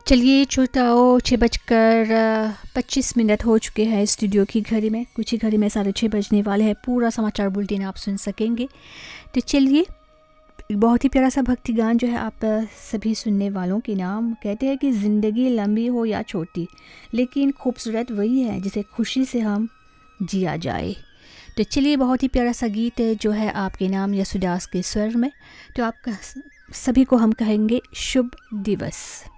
चलिए छोटाओ 6:25 हो चुके हैं स्टूडियो की घड़ी में। कुछ ही घड़ी में 6:30 बजने वाले हैं। पूरा समाचार बुलेटिन आप सुन सकेंगे। तो चलिए एक बहुत ही प्यारा सा भक्ति गान जो है आप सभी सुनने वालों के नाम। कहते हैं कि ज़िंदगी लंबी हो या छोटी, लेकिन खूबसूरत वही है जिसे खुशी से हम जिया जाए। तो चलिए बहुत ही प्यारा सा गीत है जो है आपके नाम यसुदास के स्वर में। तो आपका सभी को हम कहेंगे शुभ दिवस।